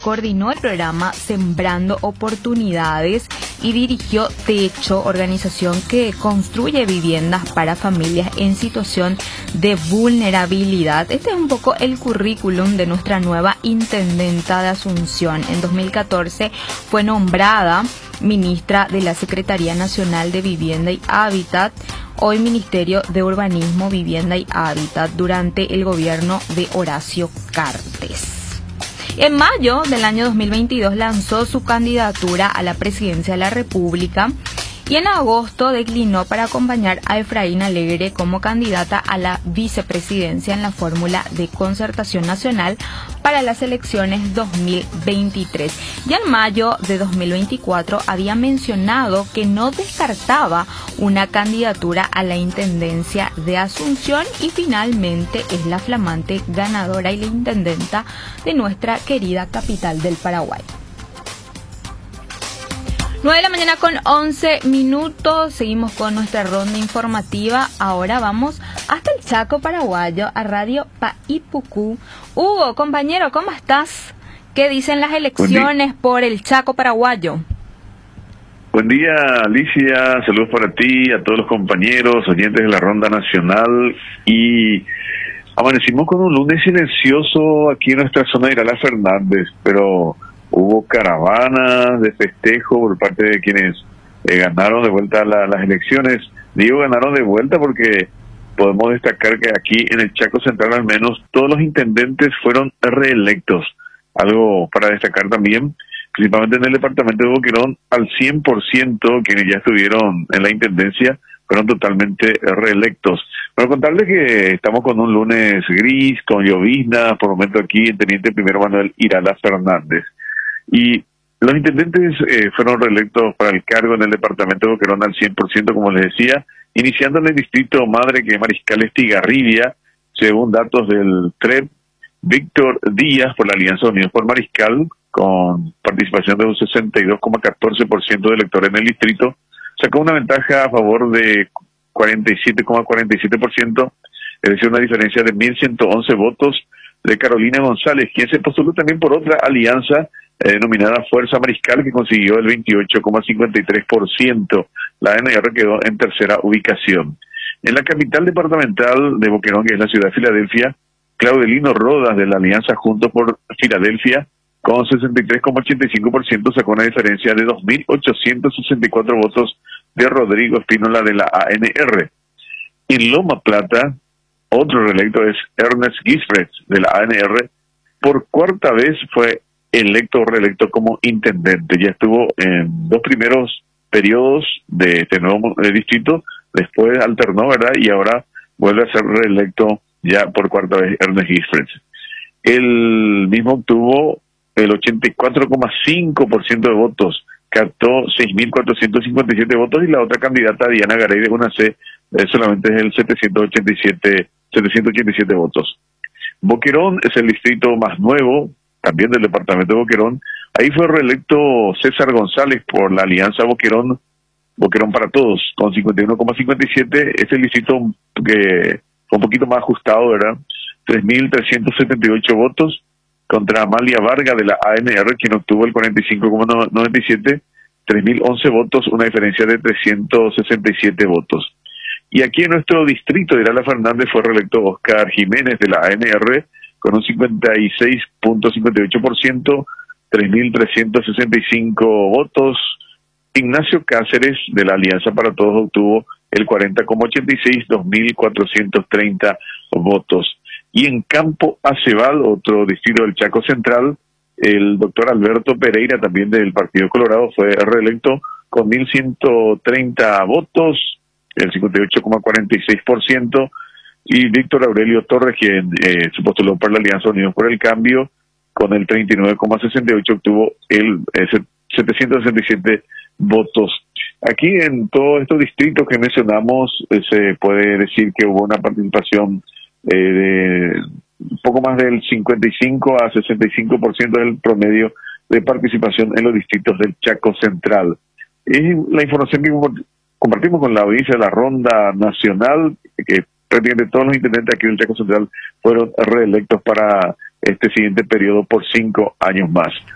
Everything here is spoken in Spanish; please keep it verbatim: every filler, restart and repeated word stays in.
coordinó el programa Sembrando Oportunidades y dirigió Techo, organización que construye viviendas para familias en situación de vulnerabilidad. Este es un poco el currículum de nuestra nueva intendenta de Asunción. En dos mil catorce fue nombrada ministra de la Secretaría Nacional de Vivienda y Hábitat, hoy Ministerio de Urbanismo, Vivienda y Hábitat, durante el gobierno de Horacio Cartes. En mayo del año dos mil veintidós lanzó su candidatura a la presidencia de la República y en agosto declinó para acompañar a Efraín Alegre como candidata a la vicepresidencia en la fórmula de concertación nacional para las elecciones dos mil veintitrés. Ya en mayo de dos mil veinticuatro había mencionado que no descartaba una candidatura a la intendencia de Asunción y finalmente es la flamante ganadora y la intendenta de nuestra querida capital del Paraguay. nueve de la mañana con once minutos, seguimos con nuestra ronda informativa. Ahora vamos hasta el Chaco paraguayo, a Radio Paipucú. Hugo, compañero, ¿cómo estás? ¿Qué dicen las elecciones por el Chaco paraguayo? Buen día, Alicia, saludos para ti, a todos los compañeros, oyentes de la Ronda Nacional. Y amanecimos con un lunes silencioso aquí en nuestra zona de Irala Fernández, pero hubo caravanas de festejo por parte de quienes eh, ganaron de vuelta la, las elecciones. Digo ganaron de vuelta porque podemos destacar que aquí en el Chaco Central al menos todos los intendentes fueron reelectos. Algo para destacar también, principalmente en el departamento de Boquerón, al cien por ciento quienes ya estuvieron en la intendencia fueron totalmente reelectos. Pero contarles que estamos con un lunes gris, con llovizna, por el momento aquí en Teniente Primero Manuel Irala Fernández. Y los intendentes eh, fueron reelectos para el cargo en el departamento de Boquerón al cien por ciento, como les decía, iniciando en el distrito Madre, que es Mariscal Estigarribia, según datos del T R E P, Víctor Díaz, por la Alianza Unidos por Mariscal, con participación de un sesenta y dos coma catorce por ciento de electores en el distrito, sacó una ventaja a favor de cuarenta y siete coma cuarenta y siete por ciento, es decir, una diferencia de mil ciento once votos de Carolina González, quien se postuló también por otra alianza Eh, denominada Fuerza Mariscal, que consiguió el veintiocho coma cincuenta y tres por ciento. La A N R quedó en tercera ubicación. En la capital departamental de Boquerón, que es la ciudad de Filadelfia, Claudelino Rodas, de la Alianza Juntos por Filadelfia, con sesenta y tres coma ochenta y cinco por ciento, sacó una diferencia de dos mil ochocientos sesenta y cuatro votos de Rodrigo Espínola, de la A N R. En Loma Plata, otro reelecto es Ernest Gisfred, de la A N R. Por cuarta vez fue electo o reelecto como intendente. Ya estuvo en dos primeros periodos de este nuevo distrito, después alternó, ¿verdad? Y ahora vuelve a ser reelecto ya por cuarta vez Ernest Gisfred. Él mismo obtuvo el ochenta y cuatro coma cinco por ciento de votos, captó seis mil cuatrocientos cincuenta y siete votos, y la otra candidata, Diana Garay de UNACE, eh, solamente es el setecientos ochenta y siete votos. Boquerón es el distrito más nuevo, también del departamento de Boquerón. Ahí fue reelecto César González por la Alianza Boquerón, Boquerón para Todos, con cincuenta y uno coma cincuenta y siete. Es el distrito que fue un poquito más ajustado, ¿verdad? tres mil trescientos setenta y ocho votos, contra Amalia Varga de la A N R, quien obtuvo el cuarenta y cinco coma noventa y siete, tres mil once votos, una diferencia de trescientos sesenta y siete votos. Y aquí en nuestro distrito de Irala Fernández fue reelecto Oscar Jiménez de la A N R, con un cincuenta y seis coma cincuenta y ocho por ciento, tres mil trescientos sesenta y cinco votos. Ignacio Cáceres, de la Alianza para Todos, obtuvo el cuarenta coma ochenta y seis, dos mil cuatrocientos treinta votos. Y en Campo Acebal, otro distrito del Chaco Central, el doctor Alberto Pereira, también del Partido Colorado, fue reelecto con mil ciento treinta votos, el cincuenta y ocho coma cuarenta y seis por ciento. Y Víctor Aurelio Torres, quien eh, se postuló para la Alianza Unidos por el Cambio, con el treinta y nueve coma sesenta y ocho, obtuvo el eh, setecientos sesenta y siete votos. Aquí en todos estos distritos que mencionamos, eh, se puede decir que hubo una participación eh, de un poco más del cincuenta y cinco a sesenta y cinco por ciento del promedio de participación en los distritos del Chaco Central. Es la información que compartimos con la audiencia de la Ronda Nacional, que prácticamente todos los intendentes aquí del Chaco Central fueron reelectos para este siguiente periodo por cinco años más.